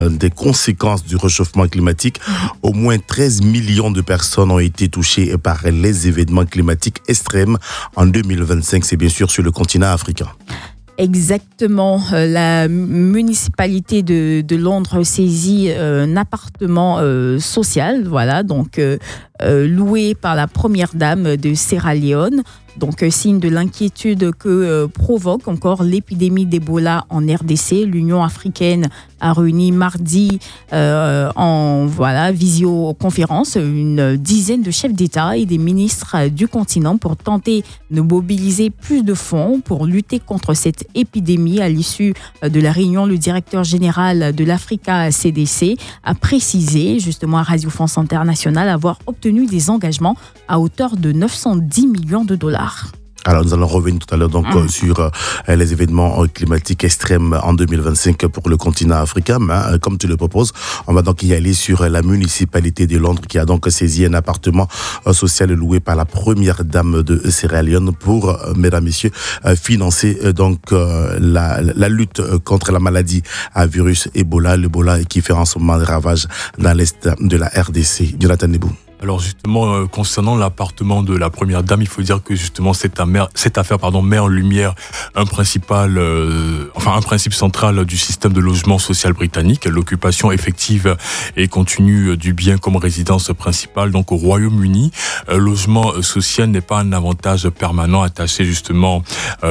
des conséquences du réchauffement climatique. Au moins 13 millions de personnes ont été touchées par les événements climatiques extrêmes en 2025. C'est bien sûr sur le continent africain. Exactement. La municipalité de Londres saisit un appartement social, loué par la première dame de Sierra Leone. Donc, signe de l'inquiétude que provoque encore l'épidémie d'Ebola en RDC. L'Union africaine a réuni mardi en visioconférence une dizaine de chefs d'État et des ministres du continent pour tenter de mobiliser plus de fonds pour lutter contre cette épidémie. À l'issue de la réunion, le directeur général de l'Africa CDC a précisé justement à Radio France Internationale avoir obtenu des engagements à hauteur de 910 millions de dollars. Alors, nous allons revenir tout à l'heure sur les événements climatiques extrêmes en 2025 pour le continent africain. Mais comme tu le proposes, on va donc y aller sur la municipalité de Londres qui a donc saisi un appartement social loué par la première dame de Sierra Leone pour, mesdames, messieurs, financer la lutte contre la maladie à virus Ebola, l'Ebola qui fait en ce moment des ravages dans l'est de la RDC. Jonathan Nebou. Alors justement, concernant l'appartement de la première dame, il faut dire que justement cette affaire met en lumière un principe central du système de logement social britannique, l'occupation effective et continue du bien comme résidence principale. Donc au Royaume-Uni, logement social n'est pas un avantage permanent attaché justement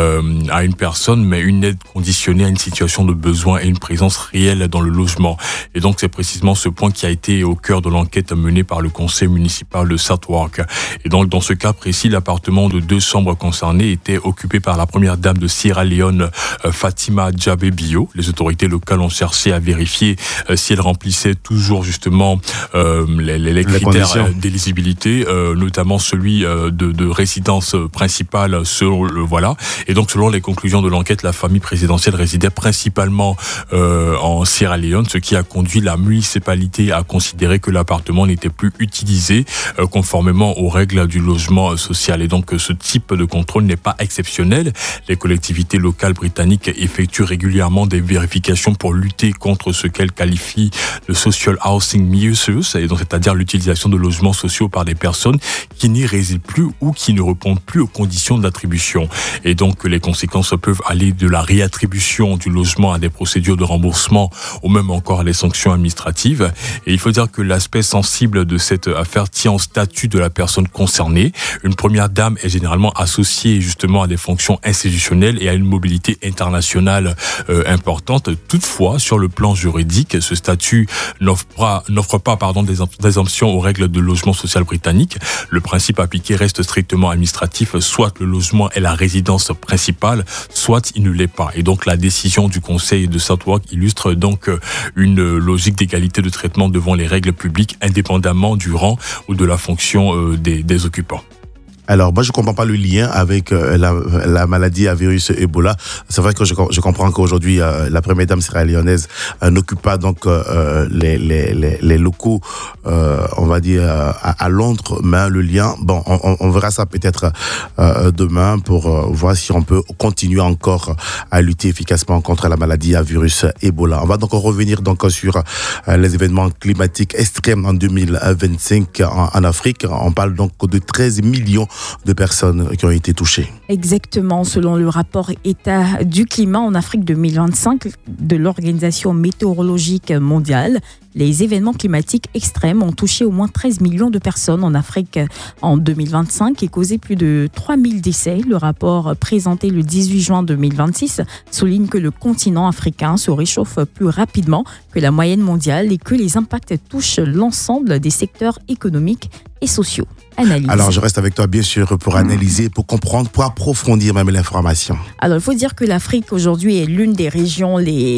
à une personne, mais une aide conditionnée à une situation de besoin et une présence réelle dans le logement. Et donc c'est précisément ce point qui a été au cœur de l'enquête menée par le conseil municipal de Southwark. Et donc, dans ce cas précis, l'appartement de 2 chambres concernées était occupé par la première dame de Sierra Leone, Fatima Jabe Bio. Les autorités locales ont cherché à vérifier si elle remplissait toujours justement les critères d'éligibilité, notamment celui de résidence principale Et donc, selon les conclusions de l'enquête, la famille présidentielle résidait principalement en Sierra Leone, ce qui a conduit la municipalité à considérer que l'appartement n'était plus utilisé conformément aux règles du logement social. Et donc, ce type de contrôle n'est pas exceptionnel. Les collectivités locales britanniques effectuent régulièrement des vérifications pour lutter contre ce qu'elles qualifient de social housing misuse, et donc c'est-à-dire l'utilisation de logements sociaux par des personnes qui n'y résident plus ou qui ne répondent plus aux conditions d'attribution. Et donc, les conséquences peuvent aller de la réattribution du logement à des procédures de remboursement ou même encore à des sanctions administratives. Et il faut dire que l'aspect sensible de cette affaire tient au statut de la personne concernée. Une première dame est généralement associée justement à des fonctions institutionnelles et à une mobilité internationale importante. Toutefois, sur le plan juridique, ce statut n'offre pas des exemptions aux règles de logement social britannique. Le principe appliqué reste strictement administratif, soit le logement est la résidence principale, soit il ne l'est pas. Et donc la décision du conseil de Southwark illustre donc une logique d'égalité de traitement devant les règles publiques indépendamment du rang ou de la fonction des occupants. Alors, moi, je ne comprends pas le lien avec la maladie à virus Ebola. C'est vrai que je comprends qu'aujourd'hui, la première dame sierra-léonaise n'occupe pas donc les locaux, on va dire, à Londres, mais le lien, bon, on verra ça peut-être demain pour voir si on peut continuer encore à lutter efficacement contre la maladie à virus Ebola. On va donc revenir donc sur les événements climatiques extrêmes en 2025 en Afrique. On parle donc de 13 millions de personnes qui ont été touchées. Exactement, selon le rapport État du climat en Afrique 2025 de l'Organisation météorologique mondiale, les événements climatiques extrêmes ont touché au moins 13 millions de personnes en Afrique en 2025 et causé plus de 3000 décès. Le rapport présenté le 18 juin 2026 souligne que le continent africain se réchauffe plus rapidement que la moyenne mondiale et que les impacts touchent l'ensemble des secteurs économiques et sociaux. Analyse. Alors, je reste avec toi, bien sûr, pour analyser, pour comprendre, pour approfondir même l'information. Alors, il faut dire que l'Afrique, aujourd'hui, est l'une des régions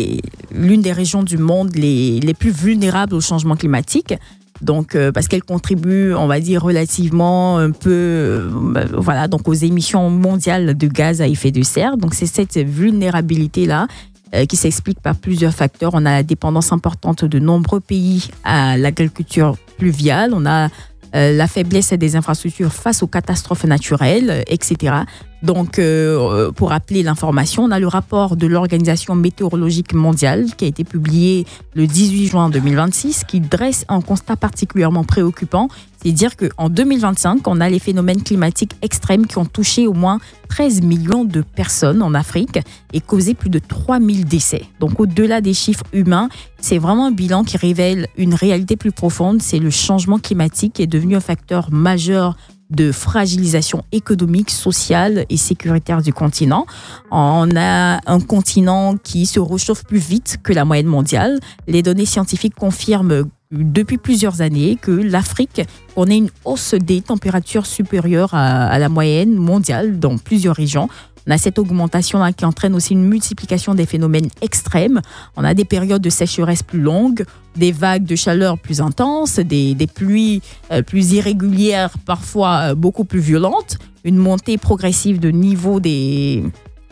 du monde les plus vulnérables au changement climatique. Donc, parce qu'elle contribue, on va dire, relativement un peu donc aux émissions mondiales de gaz à effet de serre. Donc, c'est cette vulnérabilité-là qui s'explique par plusieurs facteurs. On a la dépendance importante de nombreux pays à l'agriculture pluviale. On a la faiblesse des infrastructures face aux catastrophes naturelles, etc. Donc, pour rappeler l'information, on a le rapport de l'Organisation météorologique mondiale qui a été publié le 18 juin 2026 qui dresse un constat particulièrement préoccupant. C'est dire qu'en 2025, on a les phénomènes climatiques extrêmes qui ont touché au moins 13 millions de personnes en Afrique et causé plus de 3000 décès. Donc au-delà des chiffres humains, c'est vraiment un bilan qui révèle une réalité plus profonde. C'est le changement climatique qui est devenu un facteur majeur de fragilisation économique, sociale et sécuritaire du continent. On a un continent qui se réchauffe plus vite que la moyenne mondiale. Les données scientifiques confirment depuis plusieurs années que l'Afrique connaît une hausse des températures supérieures à la moyenne mondiale dans plusieurs régions. On a cette augmentation-là qui entraîne aussi une multiplication des phénomènes extrêmes. On a des périodes de sécheresse plus longues, des vagues de chaleur plus intenses, des pluies plus irrégulières, parfois beaucoup plus violentes, une montée progressive du niveau des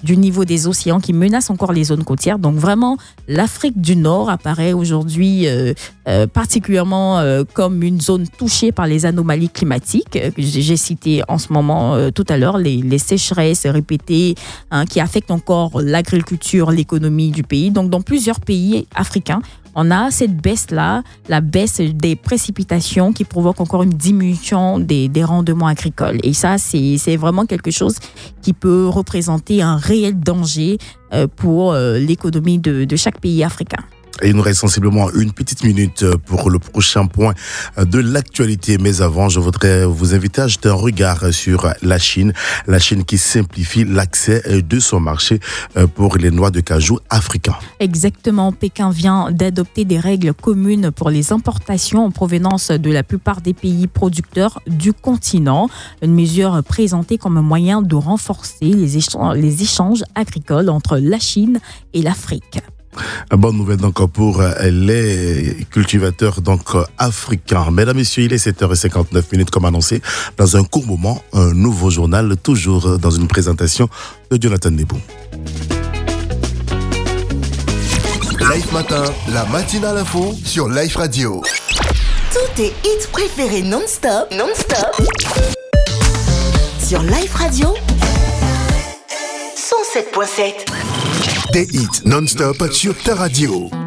océans qui menace encore les zones côtières. Donc vraiment, l'Afrique du Nord apparaît aujourd'hui particulièrement comme une zone touchée par les anomalies climatiques que j'ai citées en ce moment tout à l'heure, les sécheresses répétées qui affectent encore l'agriculture, l'économie du pays. Donc dans plusieurs pays africains, on a cette baisse-là, la baisse des précipitations qui provoque encore une diminution des rendements agricoles. Et ça, c'est vraiment quelque chose qui peut représenter un réel danger pour l'économie de chaque pays africain. Et il nous reste sensiblement une petite minute pour le prochain point de l'actualité. Mais avant, je voudrais vous inviter à jeter un regard sur la Chine. La Chine qui simplifie l'accès de son marché pour les noix de cajou africains. Exactement. Pékin vient d'adopter des règles communes pour les importations en provenance de la plupart des pays producteurs du continent. Une mesure présentée comme un moyen de renforcer les échanges agricoles entre la Chine et l'Afrique. Bonne nouvelle donc pour les cultivateurs donc africains. Mesdames, Messieurs, il est 7h59 comme annoncé. Dans un court moment, un nouveau journal, toujours dans une présentation de Jonathan Nebou. Life Matin, la matinale info sur Life Radio. Tous tes hits préférés non-stop sur Life Radio 107.7. Des hits non-stop sur ta radio.